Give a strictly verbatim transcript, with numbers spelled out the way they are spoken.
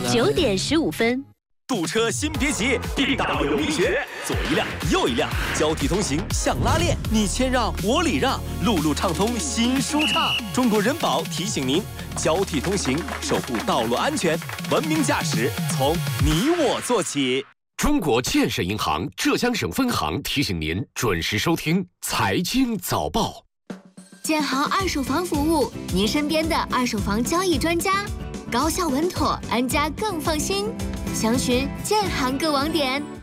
九点十五分。 堵车先别急 ，B W 有秘诀，左一辆右一辆，交替通行像拉链，你谦让我礼让，路路畅通心舒畅。中国人保提醒您，交替通行，守护道路安全，文明驾驶从你我做起。 中国建设银行浙江省分行提醒您准时收听财经早报。 建行二手房服务，您身边的二手房交易专家，高效稳妥，安家更放心。详询建行各网点。